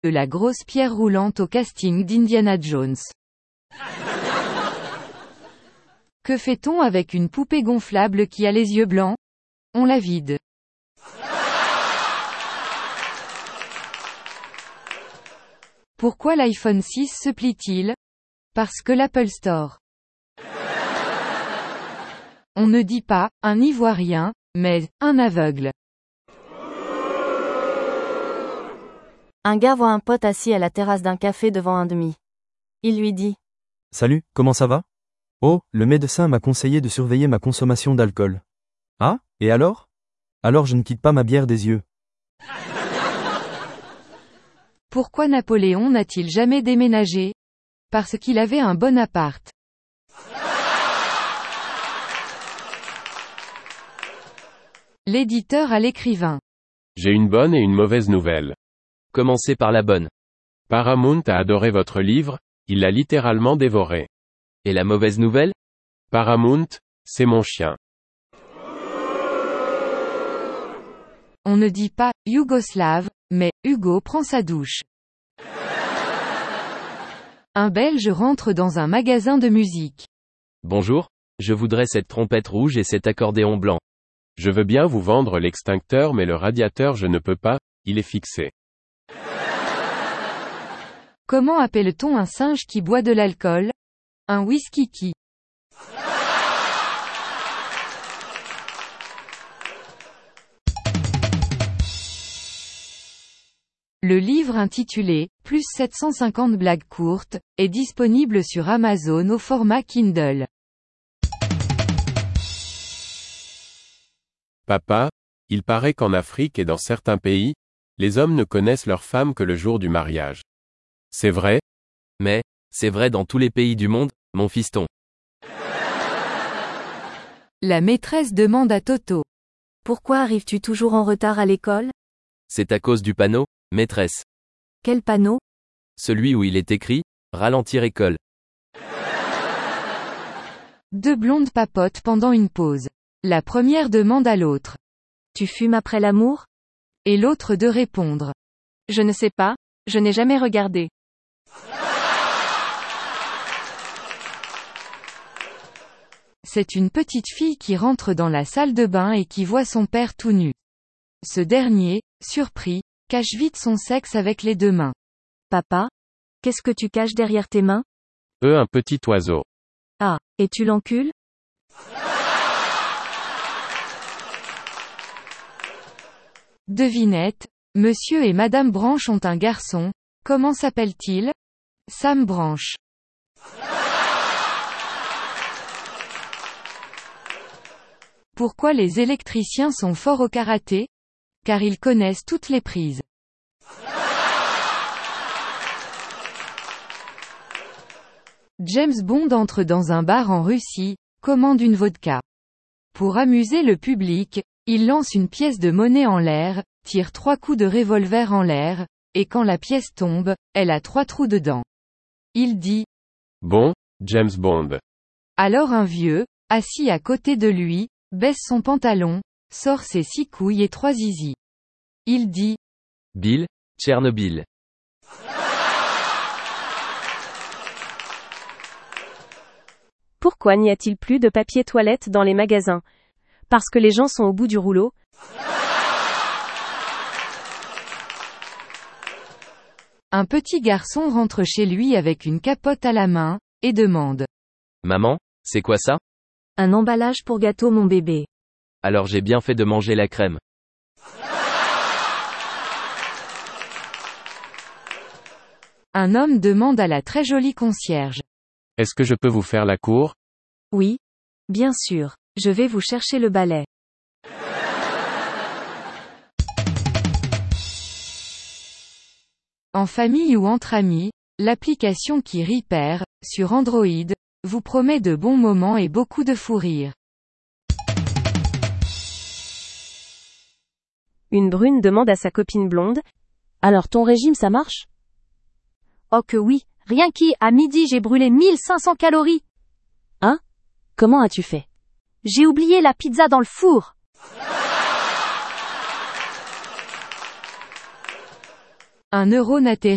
de la grosse pierre roulante au casting d'Indiana Jones. Que fait-on avec une poupée gonflable qui a les yeux blancs? On la vide. Pourquoi l'iPhone 6 se plie-t-il? Parce que l'Apple Store. On ne dit pas « un Ivoirien », mais « un aveugle ». Un gars voit un pote assis à la terrasse d'un café devant un demi. Il lui dit: Salut, comment ça va? Oh, le médecin m'a conseillé de surveiller ma consommation d'alcool. Ah, et alors? Alors je ne quitte pas ma bière des yeux. Pourquoi Napoléon n'a-t-il jamais déménagé? Parce qu'il avait un bon appart. L'éditeur à l'écrivain. J'ai une bonne et une mauvaise nouvelle. Commencez par la bonne. Paramount a adoré votre livre, il l'a littéralement dévoré. Et la mauvaise nouvelle? Paramount, c'est mon chien. On ne dit pas « yougoslave », mais « Hugo prend sa douche ». Un Belge rentre dans un magasin de musique. Bonjour, je voudrais cette trompette rouge et cet accordéon blanc. Je veux bien vous vendre l'extincteur mais le radiateur je ne peux pas, il est fixé. Comment appelle-t-on un singe qui boit de l'alcool? Un whisky-qui. Le livre intitulé « Plus 750 blagues courtes » est disponible sur Amazon au format Kindle. Papa, il paraît qu'en Afrique et dans certains pays, les hommes ne connaissent leurs femmes que le jour du mariage. C'est vrai? Mais, c'est vrai dans tous les pays du monde, mon fiston. La maîtresse demande à Toto. Pourquoi arrives-tu toujours en retard à l'école? C'est à cause du panneau, maîtresse. Quel panneau? Celui où il est écrit « Ralentir école ». Deux blondes papotent pendant une pause. La première demande à l'autre. Tu fumes après l'amour? Et l'autre de répondre. Je ne sais pas, je n'ai jamais regardé. C'est une petite fille qui rentre dans la salle de bain et qui voit son père tout nu. Ce dernier, surpris, cache vite son sexe avec les deux mains. Papa? Qu'est-ce que tu caches derrière tes mains? Un petit oiseau. Ah, et tu l'encules? Devinette, Monsieur et Madame Branche ont un garçon, comment s'appelle-t-il? Sam Branche. Pourquoi les électriciens sont forts au karaté? Car ils connaissent toutes les prises. James Bond entre dans un bar en Russie, commande une vodka. Pour amuser le public, il lance une pièce de monnaie en l'air, tire 3 coups de revolver en l'air, et quand la pièce tombe, elle a 3 trous dedans. Il dit: Bon, James Bond. Alors un vieux, assis à côté de lui, baisse son pantalon, sort ses 6 couilles et 3 zizi. Il dit: Bill, Tchernobyl. Pourquoi n'y a-t-il plus de papier toilette dans les magasins? Parce que les gens sont au bout du rouleau? Un petit garçon rentre chez lui avec une capote à la main, et demande: Maman, c'est quoi ça? Un emballage pour gâteau mon bébé. Alors j'ai bien fait de manger la crème. Un homme demande à la très jolie concierge: Est-ce que je peux vous faire la cour? Oui. Bien sûr. Je vais vous chercher le balai. En famille ou entre amis, l'application qui Repair, sur Android, vous promet de bons moments et beaucoup de fou rire. Une brune demande à sa copine blonde: Alors ton régime ça marche? Oh que oui, rien qu'à à midi j'ai brûlé 1500 calories. Hein? Comment as-tu fait? J'ai oublié la pizza dans le four. Un neurone atterrit